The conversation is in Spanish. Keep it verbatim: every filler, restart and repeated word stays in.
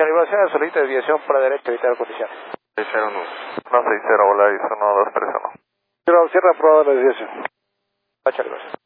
Calibración, solicita desviación para derecha, evitar condiciones. seis cero uno, uno seis cero, hola, uno dos tres uno. Cierra, cierra, probada la desviación. Calibración.